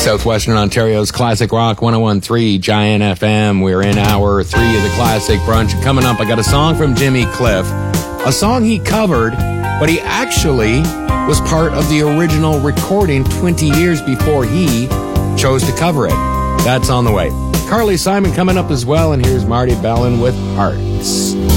Southwestern Ontario's Classic Rock 101.3 Giant FM. We're in hour 3 of the Classic Brunch. Coming up, I got a song from Jimmy Cliff, a song he covered, but he actually was part of the original recording 20 years before he chose to cover it. That's on the way. Carly Simon coming up as well, and here's Marty Bellin with Hearts.